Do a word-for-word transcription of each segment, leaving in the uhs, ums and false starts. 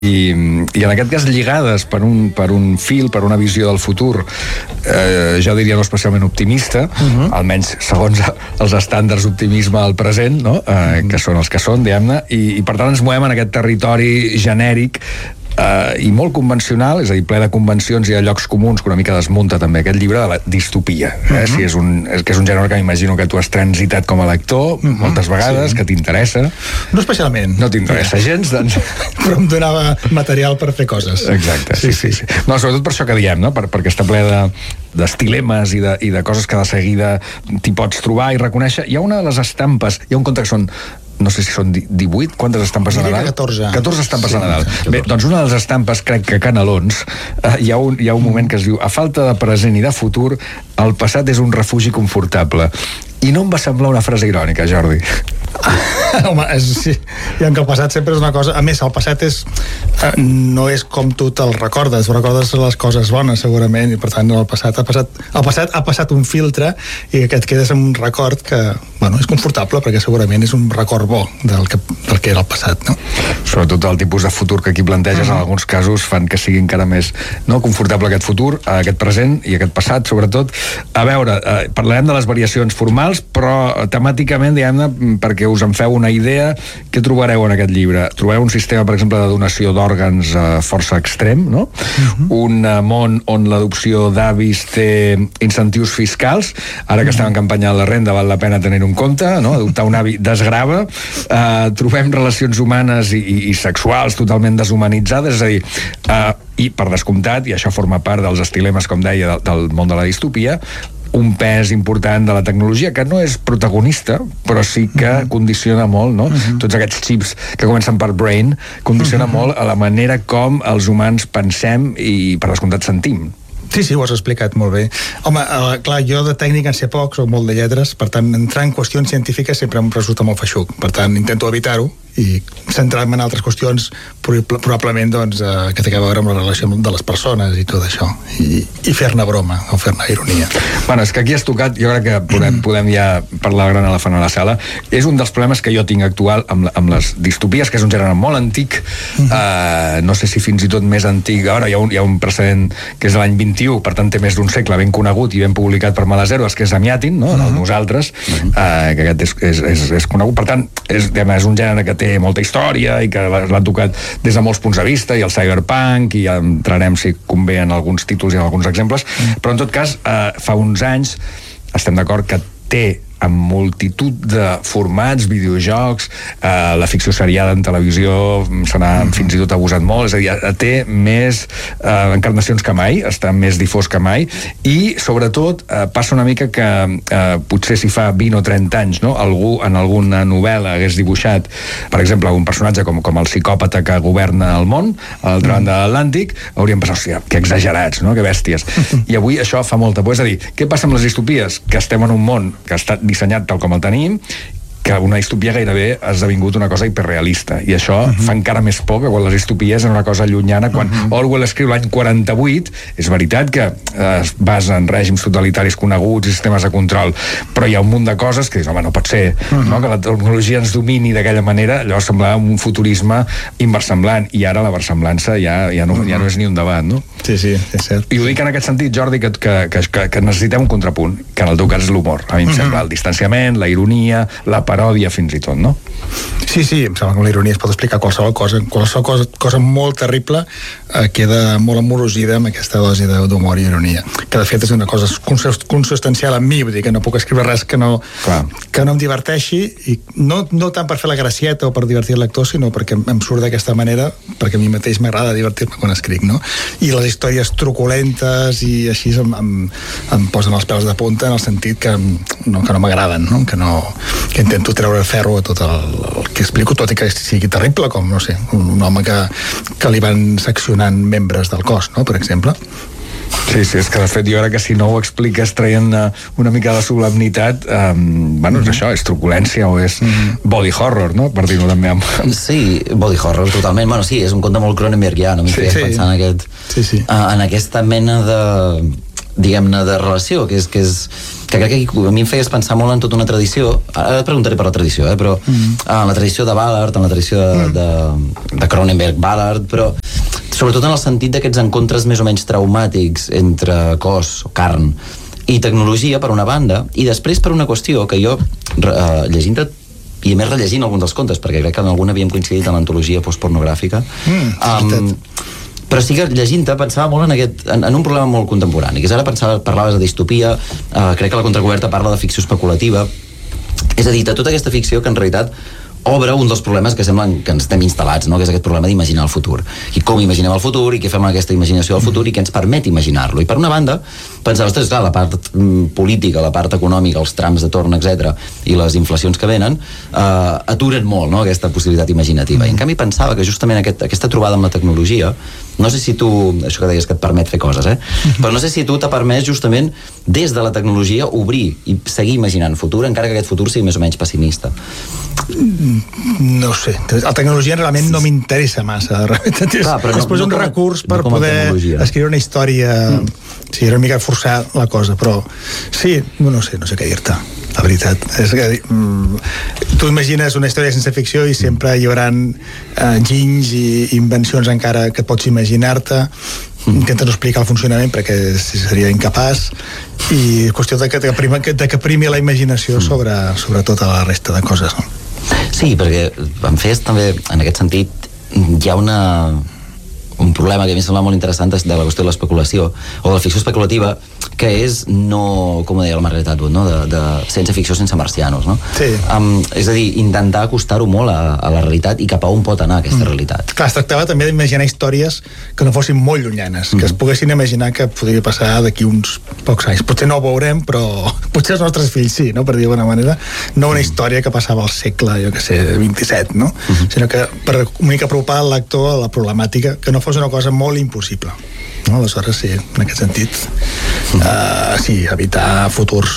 I, i en aquest cas lligades per un, per un fil, per una visió del futur, eh, jo diria no especialment optimista, uh-huh. almenys segons els estàndards d'optimisme al present, no? eh, uh-huh. que són els que són, diguem-ne, i, i per tant ens movem en aquest territori genèric Uh, i molt convencional, és a dir, ple de convencions i de llocs comuns, que una mica desmunta també aquest llibre de la distopia, eh? Uh-huh. Si és, un, és que és un gènere que m'imagino que tu has transitat com a lector uh-huh. moltes vegades, sí. que t'interessa. No especialment. No t'interessa sí. gens, doncs... Però em donava material per fer coses. Exacte, sí, sí, sí. sí. No, sobretot per això que diem, no? Per, perquè està ple de d'estilemes i de, i de coses que de seguida t'hi pots trobar i reconèixer. Hi ha una de les estampes, hi ha un conte que són no sé si són divuit, quantes estampes de Nadal? catorze. catorze estampes sí, de Nadal. Bé, doncs una de les estampes, crec que Canelons, eh, hi, ha un, hi ha un moment que es diu: a falta de present i de futur, el passat és un refugi confortable. I no em va semblar una frase irònica, Jordi. Home, és, sí, i en que el passat sempre és una cosa... A més, el passat és eh, no és com tu te'l recordes, recordes les coses bones, segurament, i per tant el passat ha passat, el passat ha passat un filtre i que et quedes amb un record que, bueno, és confortable, perquè segurament és un record bo del que, del que era el passat, no? Sobretot el tipus de futur que aquí planteges, uh-huh. en alguns casos fan que sigui encara més no, confortable aquest futur, aquest present i aquest passat, sobretot. A veure, eh, parlarem de les variacions formals, però temàticament, diguem-ne, perquè us en feu una idea, què trobareu en aquest llibre? Trobareu un sistema, per exemple, de donació d'òrgans eh, força extrem, no? Uh-huh. Un eh, món on l'adopció d'avis té incentius fiscals, ara que uh-huh. estem en campanya de la renda val la pena tenir un compte, no? Adoptar un avi desgrava. Eh, trobem relacions humanes i, i, i sexuals totalment deshumanitzades, és a dir, eh, i per descomptat, i això forma part dels estilemes, com deia, del, del món de la distopia, un pes important de la tecnologia que no és protagonista, però sí que uh-huh. condiciona molt, no? Uh-huh. Tots aquests xips que comencen per brain condiciona uh-huh. molt a la manera com els humans pensem i, per descomptat, sentim. Sí, sí, ho has explicat molt bé. Home, eh, clar, jo de tècnica en sé poc, soc molt de lletres, per tant, entrar en qüestions científiques sempre em resulta molt feixuc. Per tant, intento evitar-ho i centrar-me en altres qüestions probablement doncs, eh, que té a veure amb la relació de les persones i tot això. I, i fer-ne broma, o fer-ne ironia. Bueno, és que aquí has tocat, jo crec que podem, podem ja parlar gran elefant a la sala. És un dels problemes que jo tinc actual amb, amb les distopies, que és un gènere molt antic, uh-huh. eh, no sé si fins i tot més antic. Ara hi ha un, hi ha un precedent que és de l'any vint-i-u, per tant té més d'un segle, ben conegut i ben publicat per Males Herbes, que és Amiatin, no? Uh-huh. Nosaltres, uh-huh. eh, que aquest és, és, és, és conegut. Per tant, és, és un gènere que té molta història i que l'han tocat des de molts punts de vista, i el cyberpunk, i ja entrarem, si convé, en alguns títols i en alguns exemples, uh-huh. però en tot cas, eh, fa uns anys estem d'acord que té amb multitud de formats, videojocs, eh, la ficció seriada en televisió se n'ha mm-hmm. fins i tot abusat molt, és a dir, té més eh, encarnacions que mai, està més difós que mai, i sobretot eh, passa una mica que eh, potser si fa vint o trenta anys, no? Algú en alguna novel·la hagués dibuixat, per exemple, un personatge com, com el psicòpata que governa el món a l'altra banda de l'Atlàntic, hauríem pensat, hòstia, que exagerats, no? Que bèsties. I avui això fa molta por, és a dir, què passa amb les distopies? Que estem en un món que està dissenyat tal com el tenim, que una distopia gairebé ha esdevingut una cosa hiperrealista, i això uh-huh. fa encara més por que quan les distopies eren una cosa llunyana. Quan uh-huh. Orwell escriu l'any quaranta-vuit, és veritat que eh, es basa en règims totalitaris coneguts i sistemes de control, però hi ha un munt de coses que dius, home, no pot ser, uh-huh. no? Que la tecnologia ens domini d'aquella manera. Allò semblava un futurisme inversemblant, i ara la versemblança ja, ja, no, uh-huh. ja no és ni un debat, no? Sí, sí, és cert. I ho dic en aquest sentit, Jordi, que, que, que, que necessitem un contrapunt, que en el teu cas és l'humor. A mi em uh-huh. sembla el distanciament, la ironia, la paròdia fins i tot, no? Sí, sí, em sembla que la ironia es pot explicar qualsevol cosa. Qualsevol cosa, cosa molt terrible eh, queda molt amorosida amb aquesta dosi d'humor i ironia, que de fet és una cosa consustancial en mi, vull dir que no puc escriure res que no, que no em diverteixi, i no, no tant per fer la gracieta o per divertir el lector, sinó perquè em surt d'aquesta manera, perquè a mi mateix m'agrada divertir-me quan escric, no? I les històries truculentes i així em, em, em posen els pèls de punta, en el sentit que no, que no m'agraden, no? Que no, que intento treure ferro a tot el, el que explico, tot i que sigui terrible, com, no sé, un, un home que, que li van seccionant membres del cos, no?, per exemple. Sí, sí, és que de fet jo crec que si no ho expliques traient una, una mica de solemnitat, um, bueno, mm-hmm. és això, és truculència o és mm-hmm. body horror, no?, per dir-ho també amb... Sí, body horror, totalment. Bueno, sí, és un conte molt cronenbergià, no m'hi feia sí, pensar en aquest, sí, sí. Uh, en aquesta mena de, diguem-ne, de relació, que és, que és que crec que a mi em feies pensar molt en tota una tradició. Ara et preguntaré per la tradició, eh? Però mm. en la tradició de Ballard, en la tradició de, mm. de, de Cronenberg-Ballard, però sobretot en el sentit d'aquests encontres més o menys traumàtics entre cos o carn i tecnologia, per una banda, i després per una qüestió que jo, eh, llegint-te i a més rellegint alguns dels contes, perquè crec que en algun havíem coincidit en l'antologia postpornogràfica, mm, um, però sí que llegint-te pensava molt en, aquest, en, en un problema molt contemporani, que és ara pensava, parlaves de distopia, eh, crec que la contracoberta parla de ficció especulativa, és a dir, de tota aquesta ficció que en realitat obre un dels problemes que semblen que ens estem instal·lats, no? Que és aquest problema d'imaginar el futur. I com imaginem el futur, i què fem amb aquesta imaginació del futur, i què ens permet imaginar-lo. I per una banda, pensava, ostres, clar, la part mm, política, la part econòmica, els trams de torn, etcètera, i les inflacions que venen, eh, aturen molt, no?, aquesta possibilitat imaginativa. I en canvi pensava que justament aquest, aquesta trobada amb la tecnologia, no sé si tu, això que deies que et permet fer coses, eh? Però no sé si tu t'ha permès justament des de la tecnologia obrir i seguir imaginant futur, encara que aquest futur sigui més o menys pessimista. No sé, la tecnologia realment no m'interessa massa. Clar, però no, després no un com, recurs per no poder escriure una història, mm. sí, era una mica forçar la cosa, però sí, no, no sé, no sé què dir-te. La veritat és que mm, tu imagines una història sense ficció i sempre hi haurà eh, ginys i invencions encara que pots imaginar-te, mm. intentes explicar el funcionament perquè seria incapaç, i és qüestió de que, de que, prima, de que primi la imaginació mm. sobre, sobre tota la resta de coses, no? Sí, perquè en Fes també, en aquest sentit, hi ha una un problema que a mi em sembla molt interessant de la qüestió de l'especulació o de la ficció especulativa, que és no, com deia la Margaret Atwood, no? de, de sense ficció sense marcianos, no? Sí. Um, és a dir, intentar acostar-ho molt a, a la realitat i cap a on pot anar aquesta mm. realitat. Clar, es tractava també d'imaginar històries que no fossin molt llunyanes, mm. que es poguessin imaginar que podria passar d'aquí uns pocs anys. Potser no ho veurem, però potser els nostres fills sí, no? Per dir d'alguna manera, no una història que passava al segle, jo que sé, vint-i-set, no? Mm-hmm. Sinó que per una mica apropar el lector a la problemàtica, que no fos una cosa molt impossible. No? Aleshores, sí, en aquest sentit, mm. uh, sí, evitar futurs.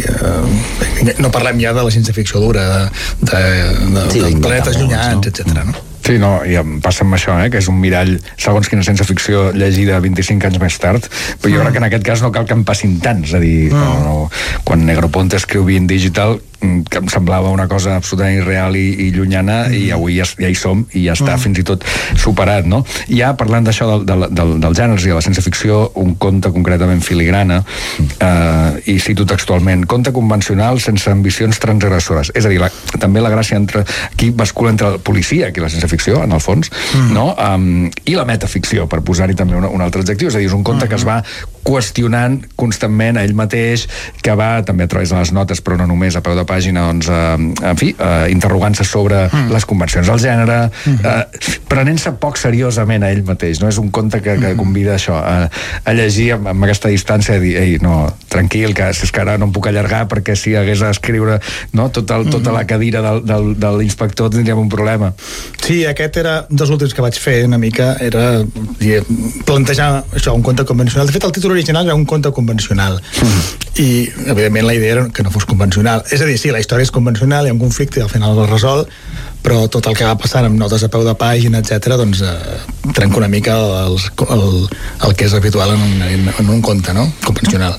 Uh, no parlem ja de la ciència-ficció dura, de, de, de, sí, de planetes llunyans, no? etcètera. No? Sí, no, i em passa amb això, eh, que és un mirall, segons quina ciència-ficció llegida vint-i-cinc anys més tard, però jo mm. crec que en aquest cas no cal que en passin tants, és a dir, mm. no, no, quan Negroponte escrivia en digital, que em semblava una cosa absolutament irreal i, i llunyana, mm. i avui ja, ja hi som, i ja està mm. fins i tot superat, no? Ja parlant d'això del, del, del, del gèneres i de la ciència-ficció, un conte concretament filigrana, eh, i cito textualment, conte convencional sense ambicions transgressores. És a dir, la, també la gràcia entre, aquí bascula entre el policia, aquí la ciència-ficció, en el fons, mm. no? Um, i la metaficció, per posar-hi també un, un altre adjectiu, és a dir, és un conte mm. que es va qüestionant constantment a ell mateix, que va també a través de les notes, però no només a peu de pàgina, doncs, eh, en fi, eh, interrogant-se sobre mm. les convencions del gènere, mm. eh, prenent-se poc seriosament a ell mateix, no? És un conte que, que convida això, a, a llegir amb, amb aquesta distància, a dir, ei, no, tranquil, que és que ara no em puc allargar perquè si hagués a escriure, no, tot el, tota la cadira del, del, de l'inspector tindríem un problema. Sí, aquest era dels últims que vaig fer, una mica, era plantejar això, un conte convencional. De fet, el títol original era un conte convencional. Mm. I, evidentment, la idea era que no fos convencional. És a dir, sí, la història és convencional, hi ha un conflicte i al final el resol, però tot el que va passant amb notes a peu de pàgina, etcètera, doncs eh, trenca una mica el, el, el que és habitual en un, en, en un conte, no? Convencional.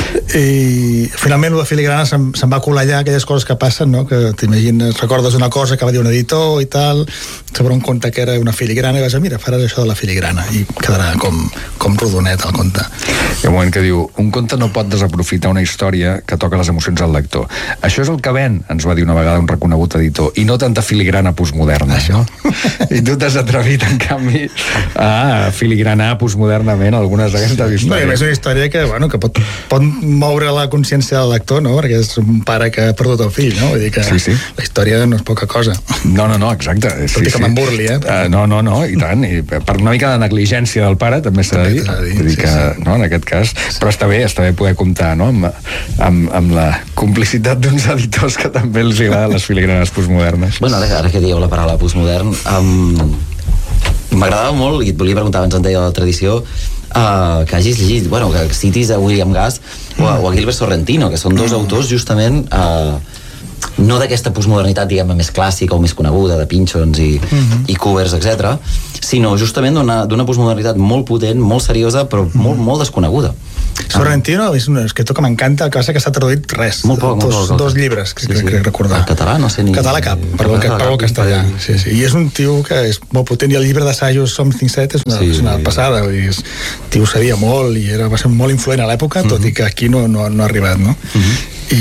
I finalment, la filigrana se'n, se'n va colar allà aquelles coses que passen, no? Que t'imagines, recordes una cosa que va dir un editor i tal, sobre un conte que era una filigrana, i vas dir, mira, faràs això de la filigrana, i quedarà com, com rodonet el conte. Hi ha un moment que diu, un conte no pot desaprofitar una història que toca les emocions al lector. Això és el que ven, ens va dir una vegada un reconegut editor, i no tanta filigrana postmoderna, això. I tu t'has atrevit, en canvi, a filigranar postmodernament algunes d'aquestes històries. No, i és una història que, bueno, que pot, pot moure la consciència del lector, no? Perquè és un pare que ha perdut el fill, no? Vull dir que sí, sí. La història no és poca cosa. No, no, no, exacte. Sí, Tot i que sí. me'n burli, eh? Uh, no, no, no, i tant. I per una mica de negligència del pare, també s'ha de dir. dir. Vull dir que, sí, sí. no, en aquest cas, però està bé, està bé poder comptar, no?, amb, amb, amb la complicitat d'uns editors que també els agraden les filigranes postmodernes. Bueno, ara, ara que dieu la paraula postmodern, um, m'agradava molt, i et volia preguntar abans en deia la tradició, uh, que hagis llegit, bueno, que citis a William Gass o a, o a Gilbert Sorrentino, que són dos autors justament uh, no d'aquesta postmodernitat, diguem-ne, més clàssica o més coneguda, de Pynchons i, uh-huh. i Covers, etcètera, sinó justament d'una, d'una postmodernitat molt potent, molt seriosa, però molt, molt desconeguda. Sorrentino és un escriptor que m'encanta, el que passa que s'ha traduït res. Molt poc, dos, molt poc. dos llibres, que Sí, crec sí. que recordar. El català no sé ni... Català cap, parlo el castellà. Sí, sí. I és un tio que és molt potent, i el llibre d'assajos Something Set és una, Sí, és una sí. passada, vull dir, és, tio sabia molt i era, va ser molt influent a l'època, tot Mhm. i que aquí no, no, no ha arribat, no? I,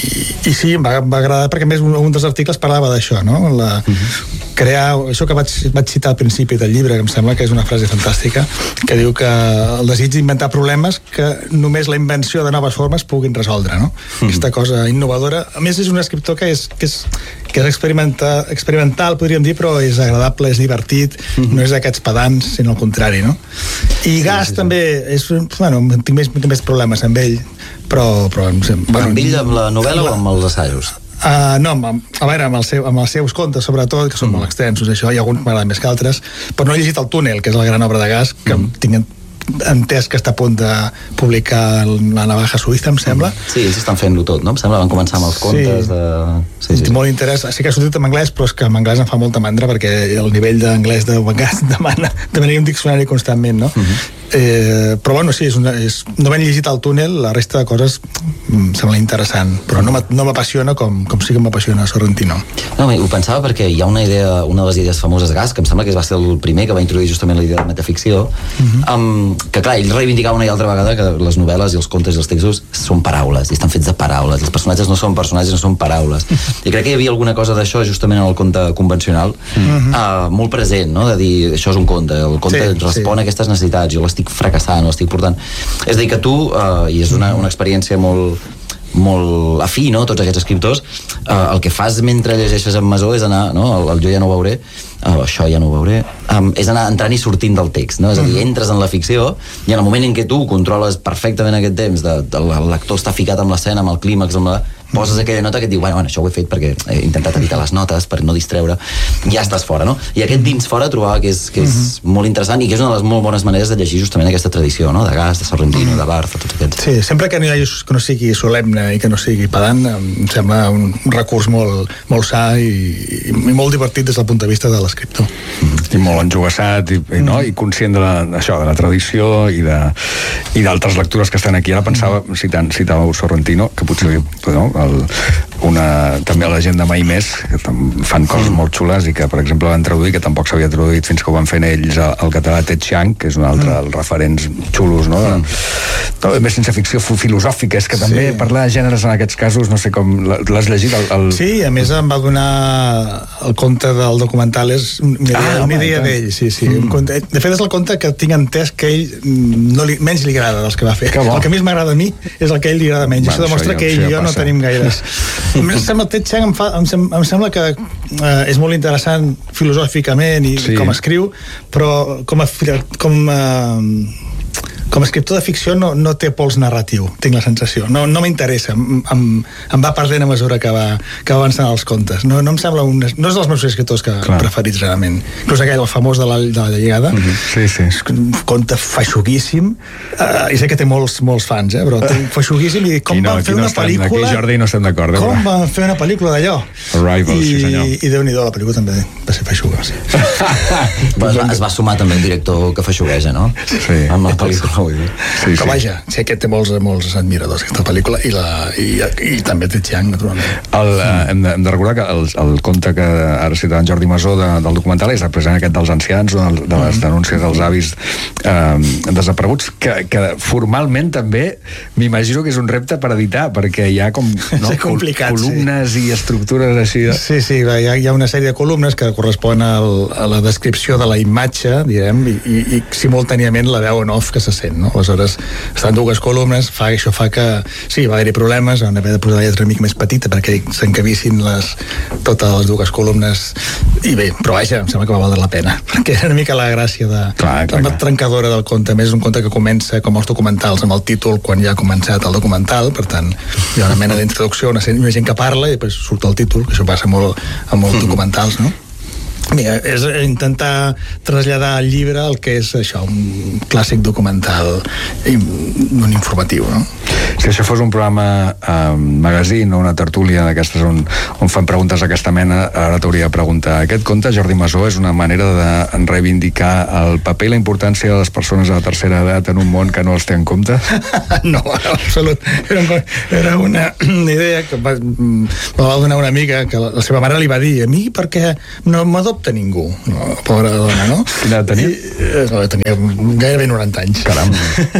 i sí, em va, em va agradar perquè a més un, un dels articles parlava d'això, no? La, crear, això que vaig, vaig citar al principi del llibre, que em sembla que és una frase fantàstica, que diu que el desig d'inventar problemes que només la invenció de noves formes puguin resoldre, no? Mm. Aquesta cosa innovadora. A més, és un escriptor que és, que és, que és experimental, experimental, podríem dir, però és agradable, és divertit, mm. no és d'aquests pedants, sinó al contrari, no? I sí, Gas sí, sí. també és, bueno, tinc més, tinc més problemes amb ell, però... però bueno, amb ell, amb la novel·la o amb els assajos? Uh, no, amb, a veure, amb, el seu, amb els seus contes, sobretot, que són mm. molt extensos, això, hi ha alguns que m'agraden més que altres, però no he llegit El túnel, que és la gran obra de Gas, que mm. tinc entès que està a punt de publicar La navaja suïssa, em sembla. Sí, ells estan fent-lo tot, no? Em sembla, van començar amb els contes sí. de... Sí, sí. Molt interès. Sí que ha sortit en anglès, però és que en anglès em fa molta mandra perquè el nivell d'anglès de Gas demana demanaria un diccionari constantment, no? Uh-huh. Eh, però bueno, sí, és una, és, no m'he llegit El túnel, la resta de coses em sembla interessant, però no m'apassiona com, com sí que m'apassiona Sorrentino. No, ho pensava perquè hi ha una idea, una de les idees famoses de Gas, que em sembla que va ser el primer que va introduir justament la idea de metaficció, uh-huh. um, que clar, ell reivindicava una i altra vegada que les novel·les i els contes i els textos són paraules, i estan fets de paraules, els personatges no són personatges, no són paraules, i crec que hi havia alguna cosa d'això justament en el conte convencional, uh-huh. uh, molt present, no? De dir, això és un conte, el conte sí, respon sí. a aquestes necessitats, jo l'estic fracassant, l'estic portant, és a dir que tu, uh, i és una, una experiència molt molt afí, no?, tots aquests escriptors, eh, el que fas mentre llegeixes en Masó és anar, no?, el, el jo ja no ho veuré, eh, això ja no ho veuré, um, és anar entrant i sortint del text, no?, és a dir, entres en la ficció i en el moment en què tu controles perfectament aquest temps, de, de, el lector està ficat amb l'escena, amb el clímax, amb la... poses aquella nota que et diu, bueno, bueno, això ho he fet perquè he intentat evitar les notes, per no distreure, ja estàs fora, no? I aquest dins fora trobava que és, que és uh-huh. molt interessant i que és una de les molt bones maneres de llegir justament aquesta tradició, no? De Gas, de Sorrentino, de Barth, tots aquests. Sí, sempre que no, hi hagi, que no sigui solemne i que no sigui pedant, em sembla un recurs molt, molt sa i, i molt divertit des del punt de vista de l'escriptor. Mm. I molt enjogassat i, i, no? I conscient de la, això, de la tradició i de, i d'altres lectures que estan aquí. Ara pensava, citant, citàveu Sorrentino, que potser no? El, una, també la gent de Mai Més, que fan coses mm. molt xules i que, per exemple, van traduir, que tampoc s'havia traduït fins que ho van fer ells, el català Ted Chiang, que és un altre dels mm. referents xulos, no? Mm. De, més sense ficció filosòfica, és que també sí. parlar de gèneres en aquests casos, no sé com, l'has llegit? El, el... Sí, a més em va donar el conte del documental, és una idea, ah, una idea d'ell, sí, sí. Mm. Conte, de fet, és el conte que tinc entès que ell no li, menys li agrada dels que va fer. Que el que més m'agrada a mi és el que ell li agrada menys. Bueno, això demostra això ja, que ell i jo passa. No tenim gaires. Em sembla, Ted Chiang em, fa, em, sem, em sembla que eh, és molt interessant filosòficament i sí. com escriu, però com a, com a, com a escriptor de ficció no, no té pols narratiu, tinc la sensació. No, no m'interessa, em, em, em va perdent a mesura que va, que va avançant els contes. No, no em sembla un, no és dels meus escriptors que Clar. preferits realment. Inclús aquell, el famós de la, de la llegada, mm-hmm. sí, sí. és un conte feixuguíssim, uh, i sé que té molts, molts fans, eh, però té feixuguíssim, i com no, van fer no una estem, pel·lícula... Aquí Jordi no estem d'acord. Com però... van fer una pel·lícula d'allò? Arrival, I, sí senyor. I Déu-n'hi-do, la pel·lícula també va ser feixuga, sí. es, va, es va sumar també un director que feixugueja, no? Sí. Amb la pel·lícula, vull dir. Sí, que vaja, sé que té molts, molts admiradors aquesta pel·lícula i, la, i, i també Ted Chiang, naturalment. El, eh, hem, de, hem de recordar que el, el conte que ara citava en Jordi Masó de, del documental és precisament aquest dels ancians, de, de les denúncies dels avis eh, desapareguts, que, que formalment també m'imagino que és un repte per editar, perquè hi ha com no, columnes sí. i estructures així. De... Sí, sí, hi ha, hi ha una sèrie de columnes que correspon al, a la descripció de la imatge, direm, i, i, i simultàniament la veu en off que se sent, no? Aleshores, estan dues columnes, fa, això fa que sí, va haver-hi problemes, van haver de posar la lletra una mica més petita perquè s'encabissin les, totes les dues columnes i bé, però vaja, em sembla que va valer la pena perquè era una mica la gràcia de, clar, clar, la trencadora del conte. A més, és un conte que comença com els documentals amb el títol quan ja ha començat el documental, per tant hi ha una mena d'introducció, una, una gent que parla i després surt el títol, que això passa molt amb molts documentals, no? Mira, és intentar traslladar al llibre el que és això, un clàssic documental i un informatiu, no? Si això fos un programa eh, magazín o una tertúlia d'aquestes on, on fan preguntes d'aquesta mena, ara t'hauria de preguntar, aquest conte, Jordi Masó, és una manera de reivindicar el paper i la importància de les persones de la tercera edat en un món que no els té en compte? No, en absolut. Era, un, era una idea que va, me va donar una amiga que la, la seva mare li va dir, a mi perquè no m'adopta ningú, no, pobra dona, no? Quina edat tenia? I, no, tenia gairebé noranta anys. Caram.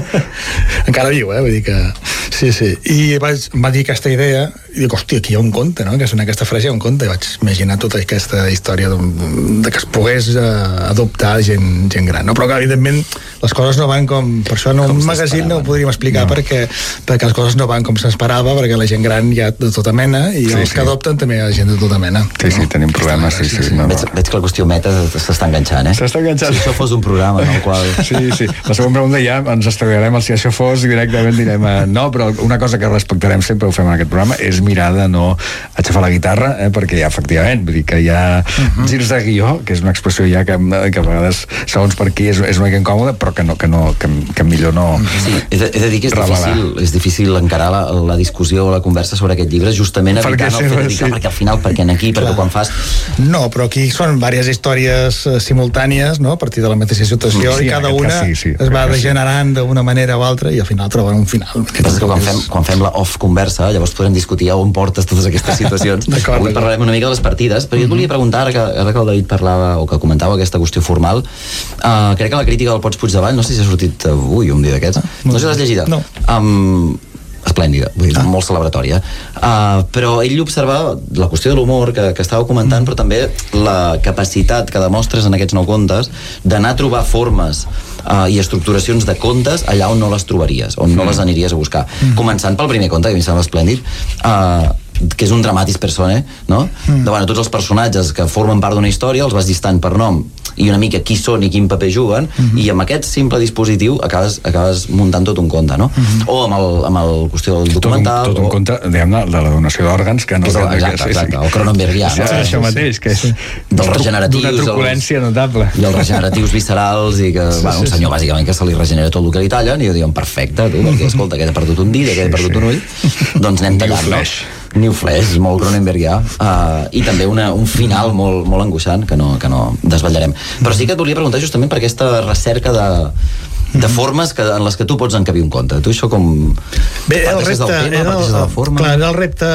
Encara viu, eh? Vull dir que... Sí, sí. I vaig, va dir aquesta idea i dic, hòstia, aquí hi ha un conte, no? Que és en aquesta frase hi ha un conte. I vaig imaginar tota aquesta història de que es pogués eh, adoptar gent, gent gran, no? Però que, evidentment, les coses no van com... Per això no, un magazín no ho podríem explicar, no. perquè, perquè les coses no van com s'esperava, perquè la gent gran hi ha de tota mena i sí, els sí. que adopten també hi ha gent de tota mena. Sí, no? Sí, tenim problemes, sí, sí. sí, sí. No, no. Veig, veig que la qüestió meta s'està enganxant, eh? S'està enganxant. Si això fos un programa en el qual... Sí, sí. La segona pregunta ja ens estalviarem el si això fos i directament direm eh, no, però una cosa que respectarem sempre, ho fem en aquest programa, és mirar de no aixafar la guitarra, eh, perquè ja, efectivament, vull dir que hi ha uh-huh. girs de guió, que és una expressió ja que, que a vegades, segons per qui, és, és una mica incòmoda, però que, no, que, no, que, que millor no... Sí, he de, he de dir que és difícil, és difícil encarar la, la discussió o la conversa sobre aquest llibre, justament evitant el fet de dir, sí. perquè al final, perquè en aquí, perquè quan fas... No, però aquí són diverses històries uh, simultànies, no?, a partir de la mateixa situació, sí, i cada una sí, sí, es va degenerant d'una manera o altra i al final troben un final. El que passa és que quan fem, quan fem la off conversa, llavors podrem discutir a on portes totes aquestes situacions. Avui parlarem una mica de les partides, però jo et volia preguntar, ara que, ara que el David parlava o que comentava aquesta qüestió formal, uh, crec que la crítica del Pots Puigdevall, no sé si ha sortit avui un dia d'aquests, no, no sé si l'has llegida. No. Um, esplèndida, vull dir, ah. molt celebratòria. Uh, però ell observava la qüestió de l'humor que, que estàveu comentant, mm. però també la capacitat que demostres en aquests nou contes d'anar a trobar formes uh, i estructuracions de contes allà on no les trobaries, on mm. no les aniries a buscar. Mm. Començant pel primer conte, que a mi em sembla esplèndid, uh, que és un dramatis persone, no? Mm. De, bueno, tots els personatges que formen part d'una història els vas llistant per nom i una mica qui són i quin paper juguen, mm-hmm. i amb aquest simple dispositiu acabes, acabes muntant tot un conte, no? Mm-hmm. O amb el, amb el qüestió del documental... Tot un, tot un o... conte, diguem-ne, de la donació d'òrgans, que no... Que és el, exacte, exacte, el Cronenbergià, no? Sí, això mateix, que és... Dels regeneratius... D'una truculència els, notable. I els regeneratius viscerals, i que, sí, bueno, un senyor, sí, bàsicament, que se li regenera tot el que li tallen, i diuen, perfecte, tu, perquè, escolta, que he perdut un dit, que he perdut un ull, doncs anem tallant, no? New Flash, molt Cronenbergià, uh, i també una, un final molt, molt angoixant que no, que no desvetllarem. Però sí que et volia preguntar justament per aquesta recerca de, de formes que, en les que tu pots encabir un conte. Tu això com... Bé, el repte, tema, era, el, de la forma? Clar, era el repte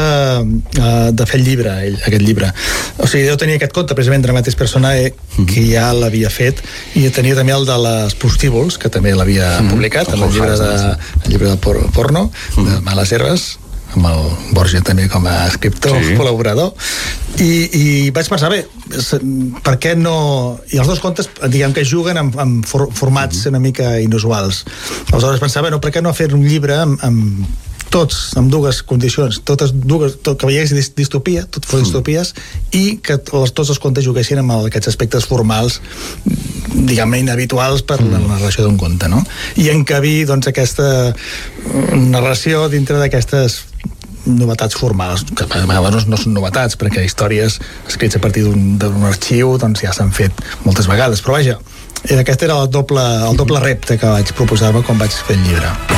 uh, de fer el llibre, ell, aquest llibre. O sigui, jo tenia aquest conte, precisament Dramatis Personae, que ja l'havia fet, i tenia també el de les prostíbuls, que també l'havia mm-hmm. publicat, el, el, llibre de, el llibre de por, porno, mm-hmm. de Males Herbes, amb el Borja també com a escriptor, sí. col·laborador, i, i vaig pensar, bé, per què no... I els dos contes, diguem que juguen amb, amb for, formats una mica inusuals. Aleshores pensava, no, per què no fer un llibre amb, amb tots, amb dues condicions, totes dues, tot, que veiés distopia, tot fos distopies, i que els, tots els contes juguessin amb aquests aspectes formals, diguem-ne, inhabituals per la narració d'un conte, no? I encabir, doncs, aquesta narració dintre d'aquestes novetats formals, que a vegades no són novetats, perquè històries escrits a partir d'un arxiu doncs ja s'han fet moltes vegades, però vaja, aquest era el doble, el doble repte que vaig proposar-me quan vaig fer el llibre.